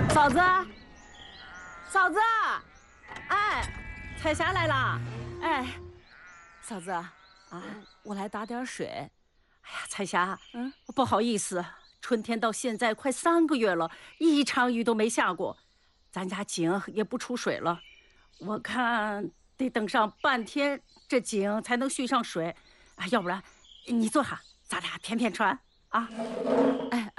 嫂子，嫂子，哎，彩霞来了，哎，嫂子啊，我来打点水。哎呀，彩霞，不好意思，春天到现在快3个月了，一场雨都没下过，咱家井也不出水了，我看得等上半天，这井才能蓄上水。哎，要不然你坐下，咱俩舔舔船啊。哎。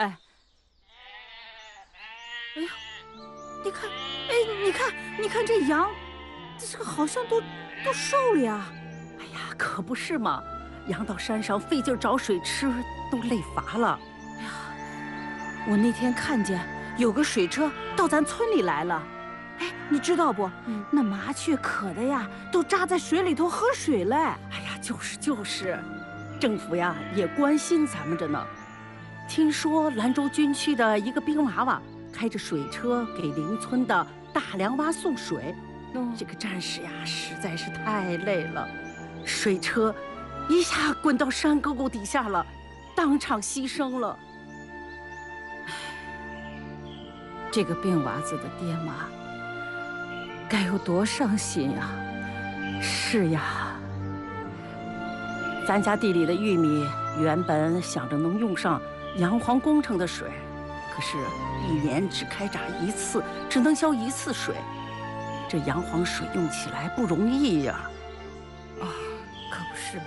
哎呀，你看，哎，你看这羊，这个好像都瘦了呀。哎呀，可不是嘛，羊到山上费劲找水吃，都累乏了。哎呀，我那天看见有个水车到咱村里来了，哎，你知道不？那麻雀渴的呀，都扎在水里头喝水嘞。哎呀，就是，政府呀也关心咱们着呢。听说兰州军区的一个兵娃娃开着水车给邻村的大梁洼送水，这个战士呀实在是太累了，水车一下滚到山沟沟底下了，当场牺牲了。这个病娃子的爹妈该有多伤心呀！是呀，咱家地里的玉米原本想着能用上洋黄工程的水，可是1年只开闸1次，只能浇1次水，这洋黄水用起来不容易呀！可不是嘛。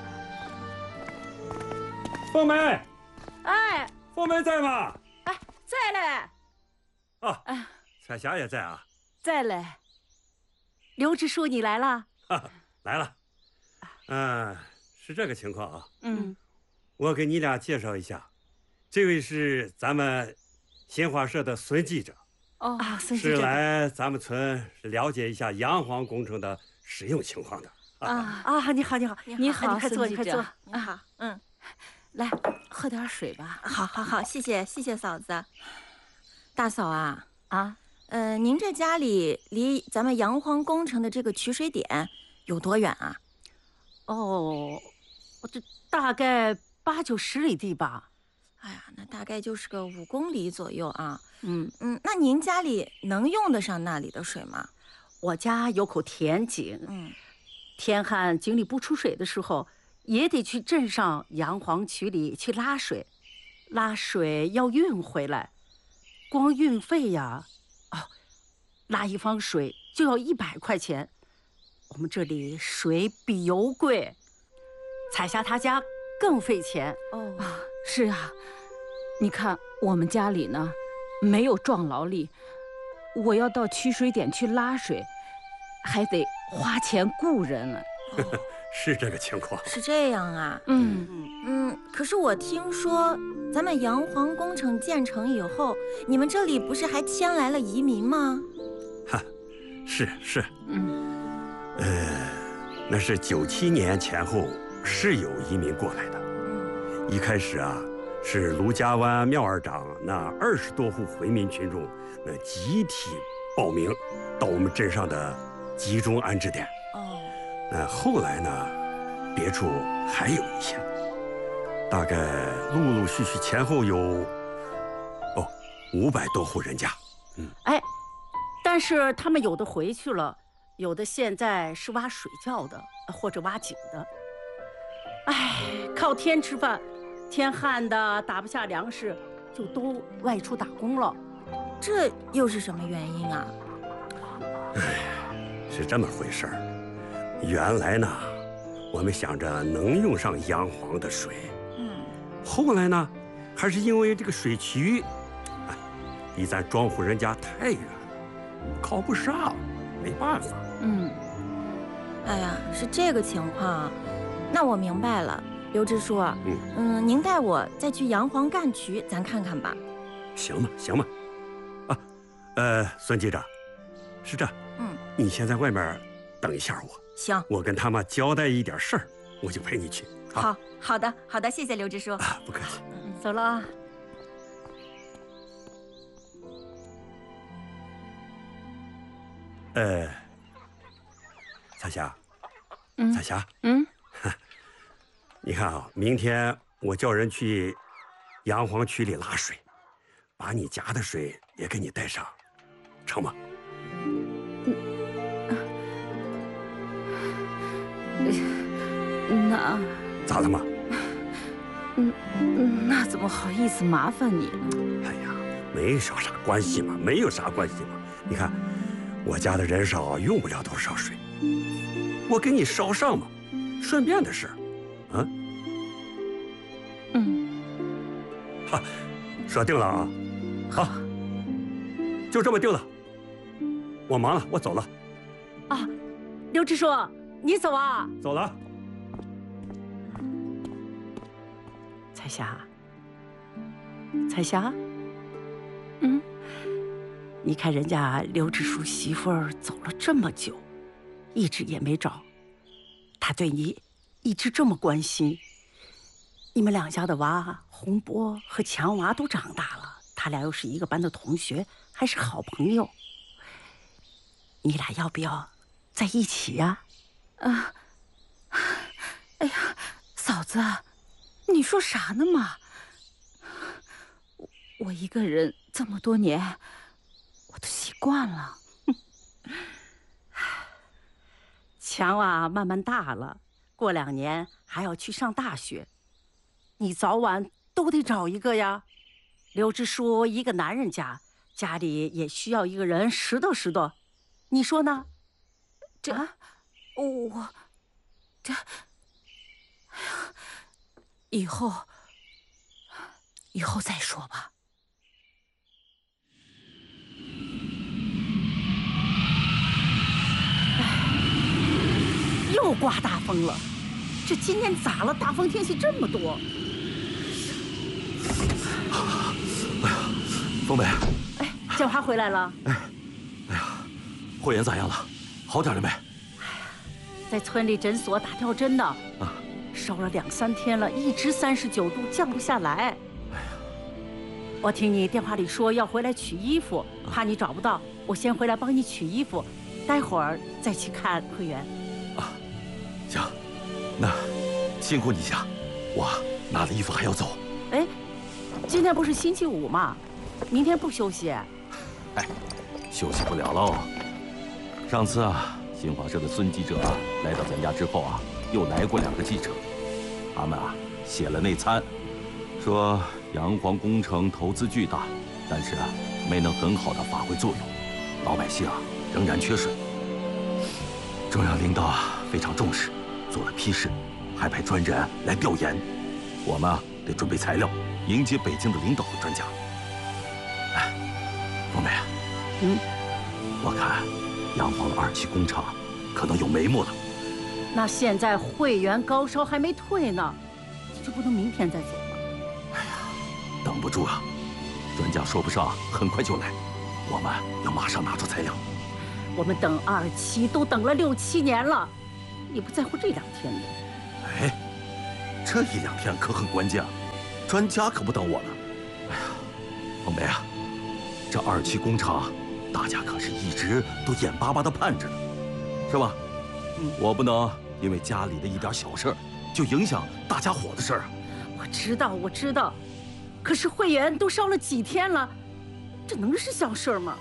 凤梅， 哎， 凤梅在吗？ 哎，在嘞。 彩霞也在啊。 在嘞。刘支书，你来了？ 来了。是这个情况啊。我给你俩介绍一下，这位是咱们新华社的孙记者。 孙记者是来咱们村了解一下洋黄工程的使用情况的。 你好，你快坐，你快坐。 你好， 来喝点水吧。 好，谢谢嫂子。大嫂啊，您这家里离咱们洋黄工程的这个取水点有多远啊？ 我这大概8、9、10里地吧。 哎呀，那大概就是个5公里左右啊。 那您家里能用得上那里的水吗？ 我家有口田井。天旱井里不出水的时候，也得去镇上洋黄渠里去拉水，拉水要运回来，光运费呀，拉一方水就要100块钱。我们这里水比油贵，彩霞她家更费钱。 是啊，你看我们家里呢，没有壮劳力，我要到取水点去拉水，还得花钱雇人了。 是这个情况。 是这样啊。可是我听说咱们洋黄工程建成以后，你们这里不是还迁来了移民吗？ 是。那是97年前后是有移民过来的。一开始啊，是卢家湾庙二长那20多户回民群众，那集体报名到我们镇上的集中安置点。后来呢，别处还有一些，大概陆陆续续前后有500多户人家。 但是他们有的回去了，有的现在是挖水窖的，或者挖井的。靠天吃饭，天旱的打不下粮食，就都外出打工了。 这又是什么原因啊？ 是这么回事儿。原来呢，我们想着能用上洋黄的水。后来呢，还是因为这个水渠，离咱庄户人家太远，靠不上，没办法。 哎呀，是这个情况，那我明白了。刘支书，您带我再去洋黄干渠，咱看看吧。 行吗？孙记者，是这，你先在外面等一下我。 行， 我跟他们交代一点事儿，我就陪你去。 好的，谢谢刘支书。 不客气。 走了啊。 彩霞， 彩霞， 你看啊，明天我叫人去洋黄渠里拉水，把你家的水也给你带上。 成吗？ 那咋了嘛？ 那怎么好意思麻烦你呢？ 哎呀，没有啥关系嘛，没有啥关系嘛。你看，我家的人少，用不了多少水，我给你捎上嘛，顺便的事儿，啊？好，说定了啊，好，就这么定了。我忙了，我走了。 啊，刘支书，你走啊？ 走了。 彩霞，彩霞，你看人家刘支书媳妇儿走了这么久，一直也没找，他对你一直这么关心。你们两家的娃洪波和强娃都长大了，他俩又是一个班的同学，还是好朋友。你俩要不要在一起呀？ 哎呀，嫂子，你说啥呢嘛？我一个人这么多年，我都习惯了。 强娃慢慢大了，过2年还要去上大学，你早晚都得找一个呀。刘支书一个男人家，家里也需要一个人拾掇拾掇，你说呢？ 我这，哎呀，以后再说吧。 又刮大风了，这今年咋了？大风天气这么多。 哎呀，凤梅， 哎，建华回来了。 哎呀，慧妍咋样了？好点了没？ 在村里诊所打吊针呢。啊，烧了2、3天了，一直39度，降不下来。哎呀，我听你电话里说要回来取衣服，怕你找不到，我先回来帮你取衣服，待会儿再去看慧媛。 啊，行，那辛苦你一下，我拿了衣服还要走。 哎，今天不是星期五吗？明天不休息？ 哎，休息不了喽。上次啊，新华社的孙记者来到咱家之后啊，又来过2个记者，他们啊写了内参，说洋黄工程投资巨大，但是啊没能很好的发挥作用，老百姓啊仍然缺水。中央领导啊非常重视，做了批示，还派专人来调研。我们啊得准备材料，迎接北京的领导和专家。哎，凤梅，我看洋黄的2期工厂可能有眉目了。 那现在慧媛高烧还没退呢，你就不能明天再走吗？ 哎呀，等不住啊！专家说不上很快就来，我们要马上拿出材料。 我们等2期都等了6、7年了，你不在乎这2天吗？ 哎，这1、2天可很关键啊！专家可不等我呢。哎呀，凤梅啊，这2期工厂，大家可是一直都眼巴巴地盼着呢，是吧？我不能因为家里的一点小事就影响大家伙的事儿啊。 我知道，可是慧媛都烧了几天了，这能是小事吗？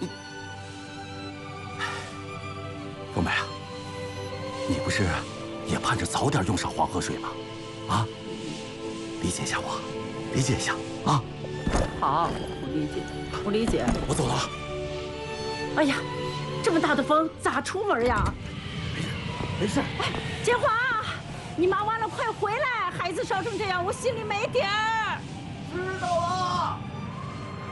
凤梅啊，你不是也盼着早点用上黄河水吗？啊，理解一下我，理解一下啊。 好，我理解。 我走了。 哎呀，这么大的风，咋出门呀？ 没事。 哎，建华，你忙完了快回来，孩子烧成这样，我心里没底儿。 知道了。